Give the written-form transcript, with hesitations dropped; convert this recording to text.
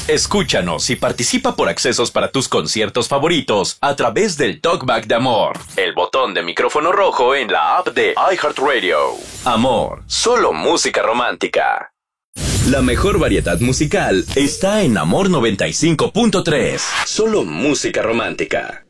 Escúchanos y participa por accesos para tus conciertos favoritos a través del Talkback de Amor, el botón de micrófono rojo en la app de iHeartRadio. Amor, solo música romántica. La mejor variedad musical está en Amor 95.3. Solo música romántica.